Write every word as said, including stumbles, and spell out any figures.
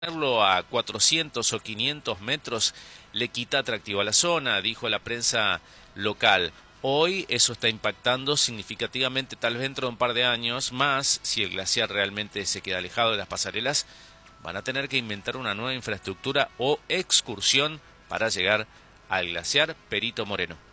Tenerlo a cuatrocientos o quinientos metros le quita atractivo a la zona, dijo la prensa local. Hoy eso está impactando significativamente, tal vez dentro de un par de años más, si el glaciar realmente se queda alejado de las pasarelas, van a tener que inventar una nueva infraestructura o excursión para llegar al glaciar Perito Moreno.